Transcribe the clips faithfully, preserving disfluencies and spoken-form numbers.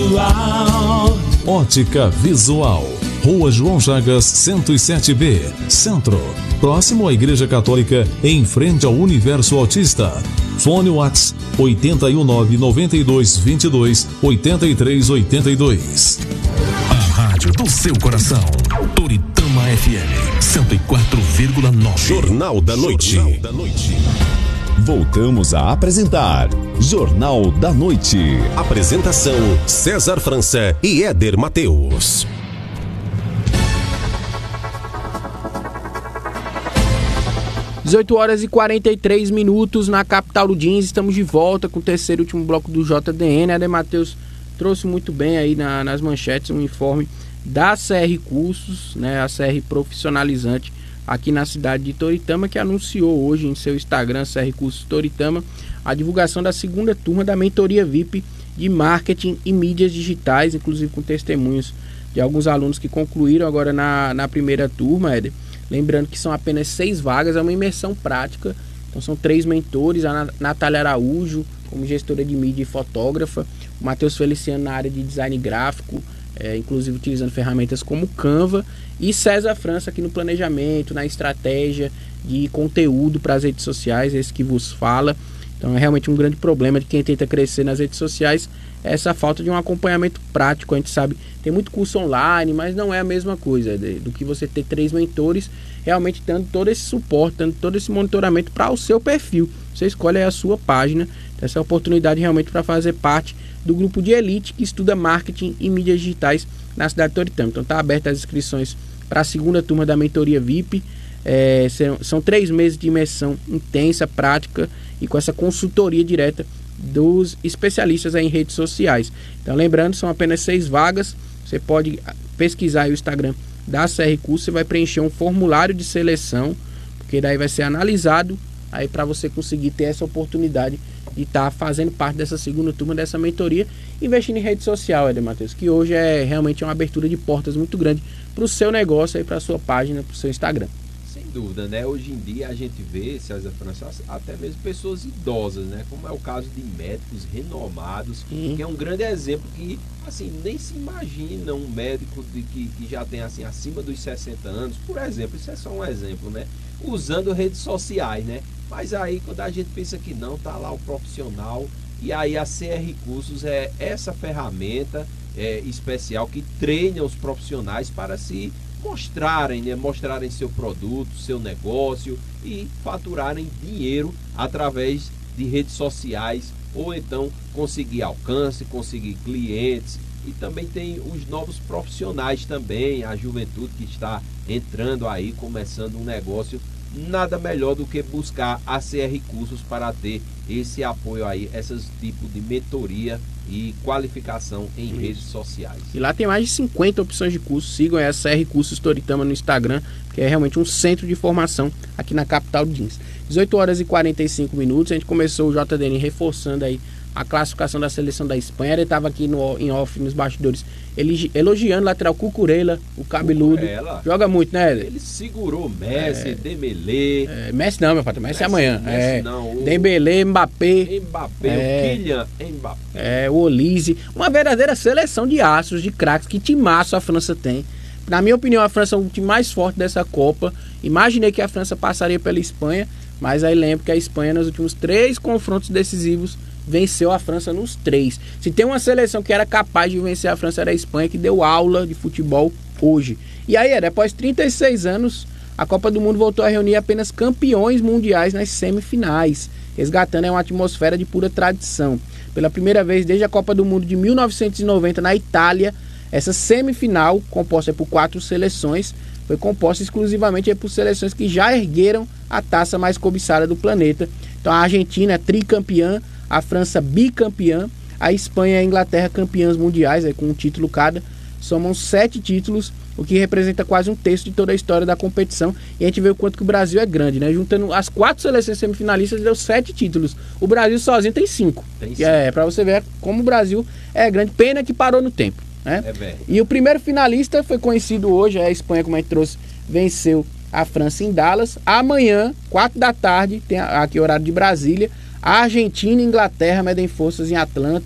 Visual. Ótica Visual. Rua João Chagas, cento e sete B, Centro. Próximo à Igreja Católica, em frente ao Universo Autista. Fone WhatsApp oito um nove, nove dois dois dois, oito três oito dois. A rádio do seu coração. Toritama F M cento e quatro vírgula nove. Jornal da Noite. Jornal da Noite. Voltamos a apresentar Jornal da Noite. Apresentação César França e Éder Mateus. dezoito horas e quarenta e três minutos na capital do jeans. Estamos de volta com o terceiro e último bloco do J D N. Éder Mateus trouxe muito bem aí na, nas manchetes um informe da C R Cursos, né, a C R profissionalizante aqui na cidade de Toritama, que anunciou hoje em seu Instagram, C R Cursos Toritama, a divulgação da segunda turma da mentoria V I P de marketing e mídias digitais, inclusive com testemunhos de alguns alunos que concluíram agora na, na primeira turma, Éder. Lembrando que são apenas seis vagas, é uma imersão prática. Então são três mentores, a Natália Araújo como gestora de mídia e fotógrafa, o Matheus Feliciano na área de design gráfico, é, inclusive utilizando ferramentas como Canva, e César França aqui no planejamento, na estratégia de conteúdo para as redes sociais, esse que vos fala. Então é realmente um grande problema de quem tenta crescer nas redes sociais, essa falta de um acompanhamento prático. A gente sabe, tem muito curso online, mas não é a mesma coisa do que você ter três mentores realmente dando todo esse suporte, dando todo esse monitoramento para o seu perfil. Você escolhe aí a sua página, essa é a oportunidade realmente para fazer parte do grupo de elite que estuda marketing e mídias digitais na cidade de Toritama. Então está aberta as inscrições para a segunda turma da mentoria V I P. É, são, são três meses de imersão intensa, prática e com essa consultoria direta dos especialistas em redes sociais. Então lembrando, são apenas seis vagas. Você pode pesquisar aí o Instagram da C R Cursos, você vai preencher um formulário de seleção, porque daí vai ser analisado aí para você conseguir ter essa oportunidade de estar tá fazendo parte dessa segunda turma dessa mentoria, investindo em rede social, Éder Mateus, que hoje é realmente uma abertura de portas muito grande para o seu negócio, para a sua página, para o seu Instagram. Sem dúvida, né? Hoje em dia a gente vê, César França, até mesmo pessoas idosas, né? Como é o caso de médicos renomados, Sim. que é um grande exemplo que, assim, nem se imagina um médico de que, que já tem, assim, acima dos sessenta anos, por exemplo, isso é só um exemplo, né? Usando redes sociais, né? Mas aí, quando a gente pensa que não, tá lá o profissional, e aí a C R Cursos é essa ferramenta é, especial que treina os profissionais para se mostrarem, né? Mostrarem seu produto, seu negócio e faturarem dinheiro através de redes sociais, ou então conseguir alcance, conseguir clientes. E também tem os novos profissionais também, a juventude que está entrando aí, começando um negócio. Nada melhor do que buscar a C R Cursos para ter esse apoio aí, esses tipos de mentoria e qualificação em Isso. redes sociais. E lá tem mais de cinquenta opções de cursos. Sigam aí a C R Cursos Toritama no Instagram, que é realmente um centro de formação aqui na capital do jeans. dezoito horas e quarenta e cinco minutos, a gente começou o J D N reforçando aí a classificação da seleção da Espanha. Ele estava aqui no, em off, nos bastidores, ele, elogiando o lateral Cucurella, o cabeludo. Cucurella. Joga muito, né, Éder? Ele segurou Messi, é, Dembélé. É, Messi não, meu patrão, Messi, Messi é amanhã. Messi é, não. O... Dembélé, Mbappé. Mbappé, é, o Kylian Mbappé. É, o Olise. Uma verdadeira seleção de astros, de craques, que timaço a França tem. Na minha opinião, a França é o time mais forte dessa Copa. Imaginei que a França passaria pela Espanha, mas aí lembro que a Espanha, nos últimos três confrontos decisivos, venceu a França nos três. Se tem uma seleção que era capaz de vencer a França, era a Espanha, que deu aula de futebol hoje. E aí, após trinta e seis anos, a Copa do Mundo voltou a reunir apenas campeões mundiais nas semifinais, resgatando uma atmosfera de pura tradição. Pela primeira vez desde a Copa do Mundo de mil novecentos e noventa na Itália, essa semifinal, composta por quatro seleções, foi composta exclusivamente por seleções que já ergueram a taça mais cobiçada do planeta. Então a Argentina é tricampeã, a França bicampeã, a Espanha e a Inglaterra campeãs mundiais, é, com um título cada. Somam sete títulos, o que representa quase um terço de toda a história da competição. E a gente vê o quanto que o Brasil é grande, né? Juntando as quatro seleções semifinalistas, deu sete títulos. O Brasil sozinho tem cinco. Tem cinco. É, pra você ver como o Brasil é grande. Pena que parou no tempo, né? É verdade. E o primeiro finalista foi conhecido hoje, a Espanha, como a gente trouxe, venceu a França em Dallas. Amanhã, quatro da tarde, tem aqui o horário de Brasília, a Argentina e a Inglaterra medem forças em Atlanta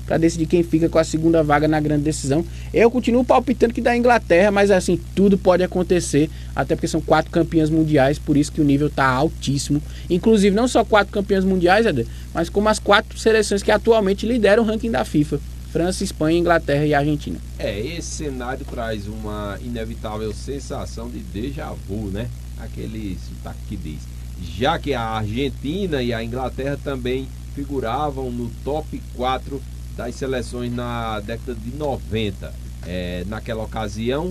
para decidir quem fica com a segunda vaga na grande decisão. Eu continuo palpitando que da Inglaterra, mas assim, tudo pode acontecer, até porque são quatro campeãs mundiais, por isso que o nível está altíssimo. Inclusive, não só quatro campeãs mundiais, Eder, mas como as quatro seleções que atualmente lideram o ranking da FIFA. França, Espanha, Inglaterra e Argentina. É, esse cenário traz uma inevitável sensação de déjà vu, né? Aquele sotaque que diz. Já que a Argentina e a Inglaterra também figuravam no top quatro das seleções na década de noventa. É, naquela ocasião,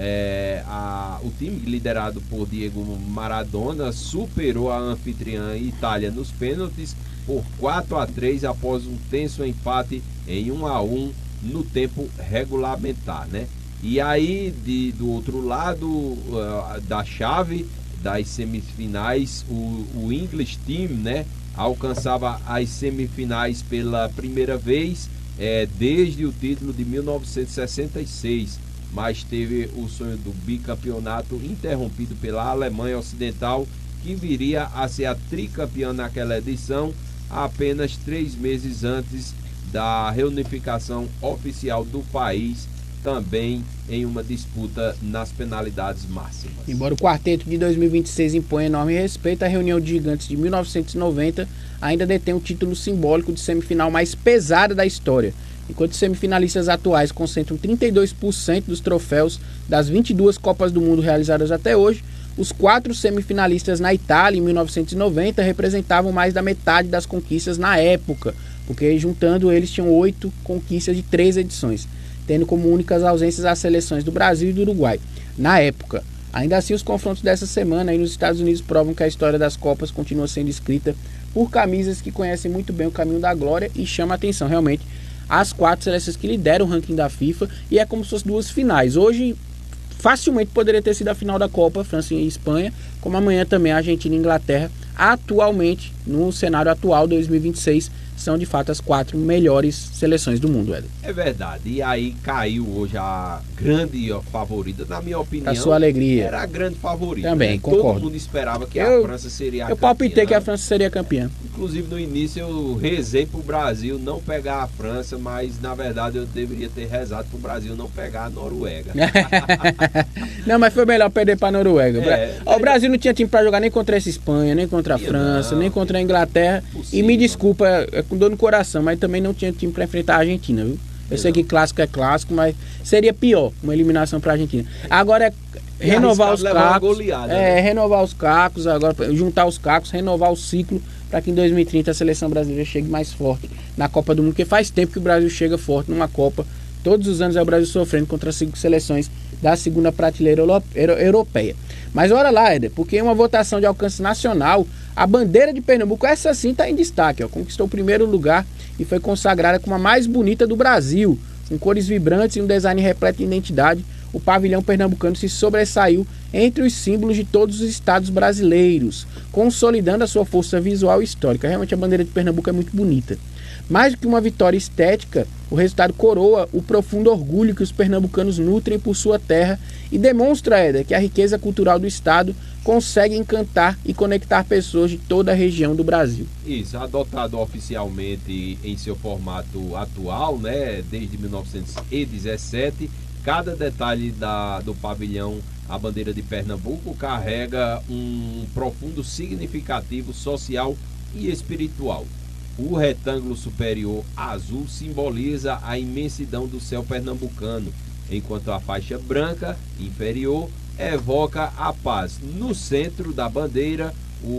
é, a, o time liderado por Diego Maradona superou a anfitriã Itália nos pênaltis por quatro a três após um tenso empate em um a um no tempo regulamentar, né? E aí, de, do outro lado uh, da chave das semifinais, o, o English Team, né, alcançava as semifinais pela primeira vez é, desde o título de mil novecentos e sessenta e seis, mas teve o sonho do bicampeonato interrompido pela Alemanha Ocidental, que viria a ser a tricampeã naquela edição apenas três meses antes da reunificação oficial do país, também em uma disputa nas penalidades máximas. Embora o quarteto de dois mil e vinte e seis imponha enorme respeito, a reunião de gigantes de mil novecentos e noventa ainda detém o título simbólico de semifinal mais pesada da história. Enquanto os semifinalistas atuais concentram trinta e dois por cento dos troféus das vinte e duas Copas do Mundo realizadas até hoje, os quatro semifinalistas na Itália em mil novecentos e noventa representavam mais da metade das conquistas na época, porque juntando eles tinham oito conquistas de três edições, tendo como únicas ausências as seleções do Brasil e do Uruguai, na época. Ainda assim, os confrontos dessa semana aí nos Estados Unidos provam que a história das Copas continua sendo escrita por camisas que conhecem muito bem o caminho da glória e chama a atenção, realmente, as quatro seleções que lideram o ranking da FIFA, e é como se fossem duas finais. Hoje, facilmente poderia ter sido a final da Copa, França e Espanha, como amanhã também a Argentina e Inglaterra. Atualmente, no cenário atual, dois mil e vinte e seis, são de fato as quatro melhores seleções do mundo, Éder. É verdade, e aí caiu hoje a grande favorita, na minha opinião. A sua alegria. Era a grande favorita. Também, né? concordo. Todo mundo esperava que eu, a França seria a Eu campeã. palpitei que a França seria campeã. Inclusive no início eu rezei pro Brasil não pegar a França, mas na verdade eu deveria ter rezado pro Brasil não pegar a Noruega. Não, mas foi melhor perder pra Noruega. É, o Brasil não tinha time pra jogar nem contra essa Espanha, nem contra a França, não, nem contra a Inglaterra. Possível. E me desculpa, é com dor no coração, mas também não tinha time pra enfrentar a Argentina, viu? Eu sei que clássico é clássico, mas seria pior uma eliminação pra Argentina. Agora é renovar os cacos. Goleada, é, né? renovar os cacos, agora juntar os cacos, renovar o ciclo para que em dois mil e trinta a seleção brasileira chegue mais forte na Copa do Mundo, porque faz tempo que o Brasil chega forte numa Copa. Todos os anos é o Brasil sofrendo contra as cinco seleções da segunda prateleira europeia. Mas olha lá, Éder, porque em uma votação de alcance nacional, a bandeira de Pernambuco, essa sim está em destaque, ó, conquistou o primeiro lugar e foi consagrada como a mais bonita do Brasil, com cores vibrantes e um design repleto de identidade. O pavilhão pernambucano se sobressaiu entre os símbolos de todos os estados brasileiros, consolidando a sua força visual e histórica. Realmente a bandeira de Pernambuco é muito bonita. Mais do que uma vitória estética, o resultado coroa o profundo orgulho que os pernambucanos nutrem por sua terra e demonstra, Éder, que a riqueza cultural do estado consegue encantar e conectar pessoas de toda a região do Brasil. Isso, adotado oficialmente em seu formato atual, né, desde mil novecentos e dezessete, cada detalhe da, do pavilhão, a bandeira de Pernambuco, carrega um profundo significativo social e espiritual. O retângulo superior azul simboliza a imensidão do céu pernambucano, enquanto a faixa branca inferior evoca a paz. No centro da bandeira,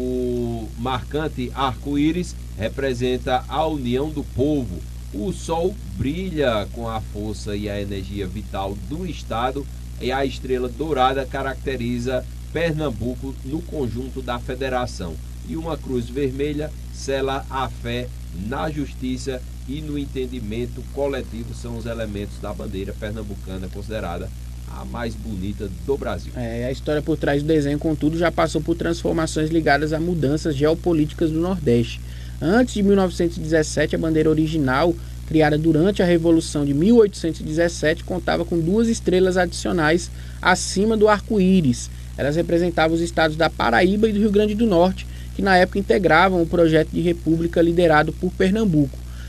o marcante arco-íris representa a união do povo. O sol brilha com a força e a energia vital do estado e a estrela dourada caracteriza Pernambuco no conjunto da federação. E uma cruz vermelha sela a fé na justiça e no entendimento coletivo, são os elementos da bandeira pernambucana, considerada a mais bonita do Brasil. É, a história por trás do desenho, contudo, já passou por transformações ligadas a mudanças geopolíticas do Nordeste. Antes de mil novecentos e dezessete, a bandeira original, criada durante a Revolução de mil oitocentos e dezessete, contava com duas estrelas adicionais acima do arco-íris. Elas representavam os estados da Paraíba e do Rio Grande do Norte, que na época integravam o projeto de república liderado por Pernambuco.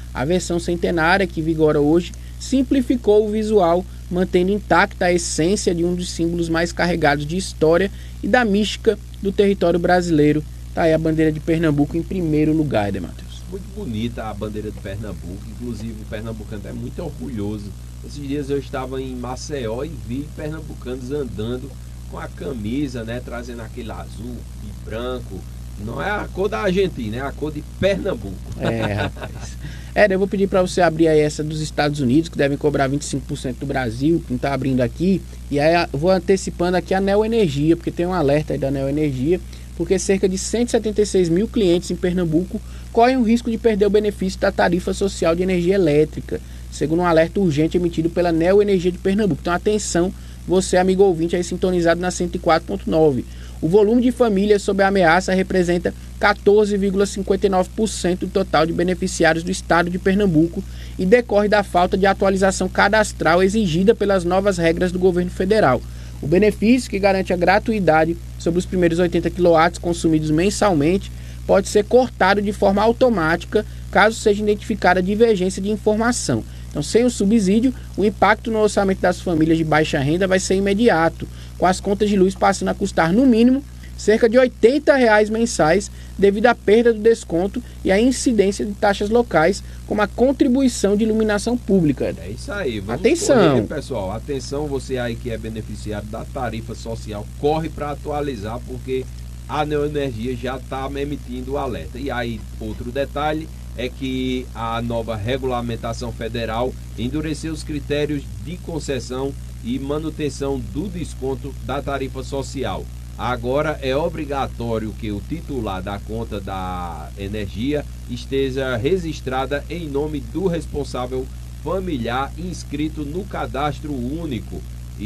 A versão centenária, que vigora hoje, simplificou o visual, mantendo intacta a essência de um dos símbolos mais carregados de história e da mística do território brasileiro. Tá aí a bandeira de Pernambuco em primeiro lugar, Eder Matheus. Muito bonita a bandeira de Pernambuco, inclusive o pernambucano é muito orgulhoso. Esses dias eu estava em Maceió e vi pernambucanos andando com a camisa, né, trazendo aquele azul e branco. Não é a cor da Argentina, é a cor de Pernambuco. É, rapaz. É, eu vou pedir para você abrir aí essa dos Estados Unidos, que devem cobrar vinte e cinco por cento do Brasil, que não está abrindo aqui. E aí eu vou antecipando aqui a Neoenergia, porque tem um alerta aí da Neoenergia, porque cerca de cento e setenta e seis mil clientes em Pernambuco correm o risco de perder o benefício da tarifa social de energia elétrica, segundo um alerta urgente emitido pela Neoenergia de Pernambuco. Então atenção, você amigo ouvinte aí sintonizado na cento e quatro ponto nove. O volume de famílias sob a ameaça representa quatorze vírgula cinquenta e nove por cento do total de beneficiários do estado de Pernambuco e decorre da falta de atualização cadastral exigida pelas novas regras do governo federal. O benefício, que garante a gratuidade sobre os primeiros oitenta quilowatts consumidos mensalmente, pode ser cortado de forma automática caso seja identificada divergência de informação. Então, sem o subsídio, o impacto no orçamento das famílias de baixa renda vai ser imediato, com as contas de luz passando a custar, no mínimo, cerca de oitenta reais mensais, devido à perda do desconto e à incidência de taxas locais, como a contribuição de iluminação pública. É isso aí. Vamos Atenção. correr, pessoal. Atenção, você aí que é beneficiário da tarifa social, corre para atualizar, porque a Neoenergia já está emitindo o alerta. E aí, outro detalhe é que a nova regulamentação federal endureceu os critérios de concessão e manutenção do desconto da tarifa social. Agora é obrigatório que o titular da conta da energia esteja registrada em nome do responsável familiar inscrito no cadastro único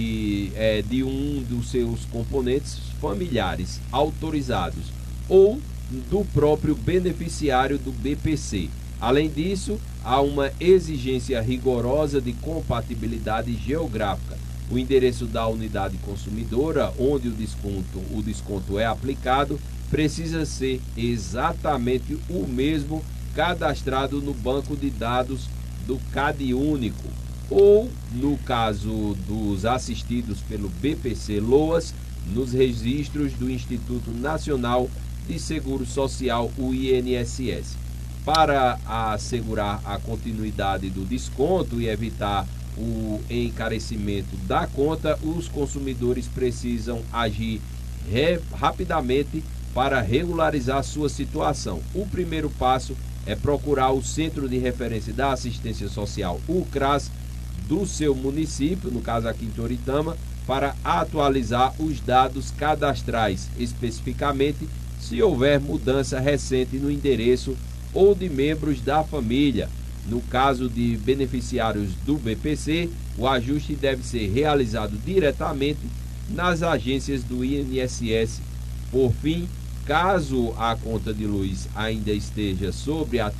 e é, de um dos seus componentes familiares autorizados ou do próprio beneficiário do B P C. Além disso, há uma exigência rigorosa de compatibilidade geográfica. O endereço da unidade consumidora, onde o desconto, o desconto é aplicado, precisa ser exatamente o mesmo cadastrado no banco de dados do CadÚnico, ou, no caso dos assistidos pelo B P C Loas, nos registros do Instituto Nacional de Seguro Social, o I N S S. Para assegurar a continuidade do desconto e evitar o encarecimento da conta, os consumidores precisam agir re- rapidamente para regularizar sua situação. O primeiro passo é procurar o Centro de Referência da Assistência Social, o CRAS, do seu município, no caso aqui em Toritama, para atualizar os dados cadastrais, especificamente se houver mudança recente no endereço ou de membros da família. No caso de beneficiários do B P C, o ajuste deve ser realizado diretamente nas agências do I N S S. Por fim, caso a conta de luz ainda esteja sob a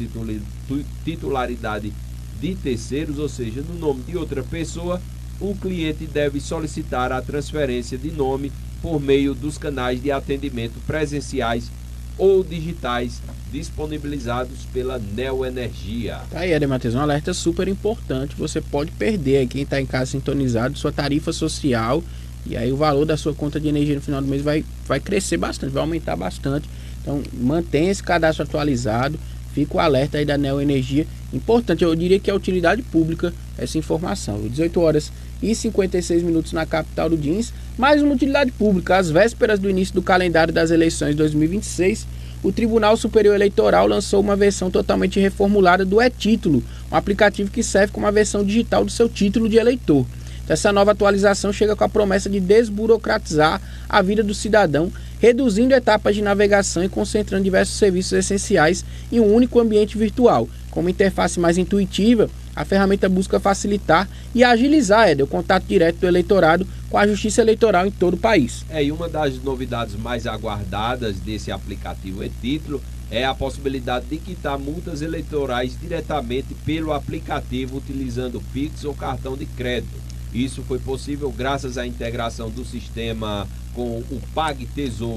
titularidade de terceiros, ou seja, no nome de outra pessoa, o cliente deve solicitar a transferência de nome por meio dos canais de atendimento presenciais ou digitais disponibilizados pela Neoenergia. Tá aí, Eder Matheus, um alerta super importante. Você pode perder aí, quem está em casa sintonizado, sua tarifa social, e aí o valor da sua conta de energia no final do mês vai, vai crescer bastante, vai aumentar bastante. Então mantenha esse cadastro atualizado, fica o alerta aí da Neoenergia. Importante, eu diria que é utilidade pública essa informação. dezoito horas e cinquenta e seis minutos na capital do Jeans. Mais uma utilidade pública. Às vésperas do início do calendário das eleições dois mil e vinte e seis, o Tribunal Superior Eleitoral lançou uma versão totalmente reformulada do E-Título, um aplicativo que serve como a versão digital do seu título de eleitor. Então, essa nova atualização chega com a promessa de desburocratizar a vida do cidadão, reduzindo etapas de navegação e concentrando diversos serviços essenciais em um único ambiente virtual. Com uma interface mais intuitiva, a ferramenta busca facilitar e agilizar Eder, o contato direto do eleitorado com a justiça eleitoral em todo o país. É, e uma das novidades mais aguardadas desse aplicativo E-Título é a possibilidade de quitar multas eleitorais diretamente pelo aplicativo utilizando Pix ou cartão de crédito. Isso foi possível graças à integração do sistema com o PagTesouro.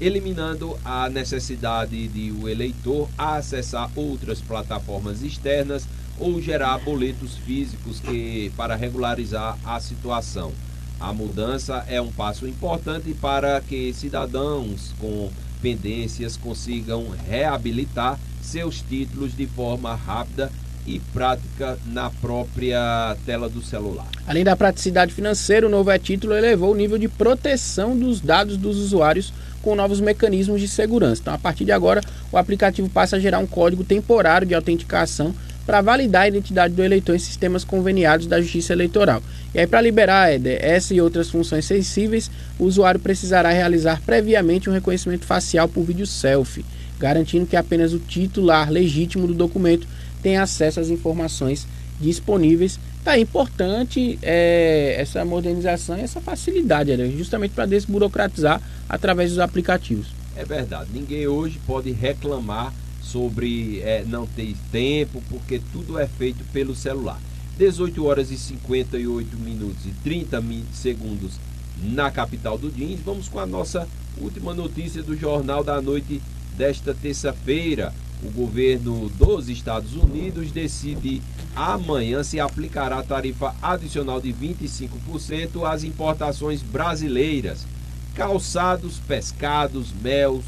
eliminando a necessidade de o eleitor acessar outras plataformas externas ou gerar boletos físicos que, para regularizar a situação. A mudança é um passo importante para que cidadãos com pendências consigam reabilitar seus títulos de forma rápida e prática na própria tela do celular. Além da praticidade financeira, o novo e-título elevou o nível de proteção dos dados dos usuários com novos mecanismos de segurança. Então, a partir de agora, o aplicativo passa a gerar um código temporário de autenticação para validar a identidade do eleitor em sistemas conveniados da Justiça Eleitoral. E aí, para liberar, Éder, essa e outras funções sensíveis, o usuário precisará realizar previamente um reconhecimento facial por vídeo selfie, garantindo que apenas o titular legítimo do documento tenha acesso às informações disponíveis. Tá importante é, essa modernização e essa facilidade, Éder, justamente para desburocratizar através dos aplicativos. É verdade, ninguém hoje pode reclamar sobre é, não ter tempo, porque tudo é feito pelo celular. dezoito horas e cinquenta e oito minutos e trinta segundos na capital do Jeans. Vamos com a nossa última notícia do Jornal da Noite desta terça-feira. O governo dos Estados Unidos decide amanhã se aplicará a tarifa adicional de vinte e cinco por cento às importações brasileiras. Calçados, pescados, mel,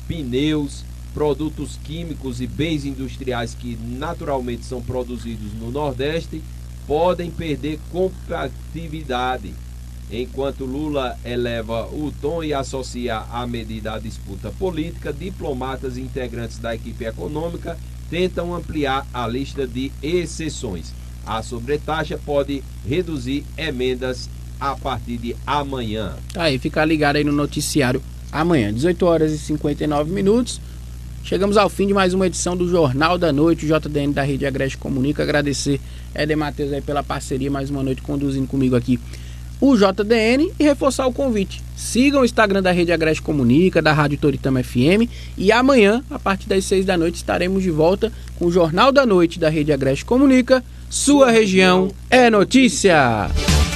pneus, produtos químicos e bens industriais que naturalmente são produzidos no Nordeste podem perder competitividade. Enquanto Lula eleva o tom e associa a medida à disputa política, diplomatas e integrantes da equipe econômica tentam ampliar a lista de exceções. A sobretaxa pode reduzir emendas a partir de amanhã. Tá aí, fica ligado aí no noticiário amanhã, dezoito horas e cinquenta e nove minutos. Chegamos ao fim de mais uma edição do Jornal da Noite, o J D N da Rede Agreste Comunica. Agradecer Éder Matheus aí pela parceria, mais uma noite conduzindo comigo aqui o J D N, e reforçar o convite. Sigam o Instagram da Rede Agreste Comunica, da Rádio Toritama F M, e amanhã, a partir das seis da noite, estaremos de volta com o Jornal da Noite da Rede Agreste Comunica. Sua região é notícia!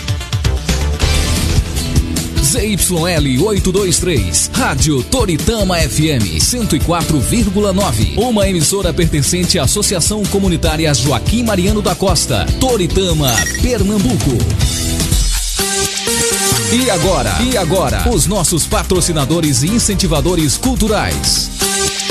Z Y L oitocentos e vinte e três, Rádio Toritama F M cento e quatro vírgula nove, uma emissora pertencente à Associação Comunitária Joaquim Mariano da Costa, Toritama, Pernambuco. E agora, e agora, os nossos patrocinadores e incentivadores culturais.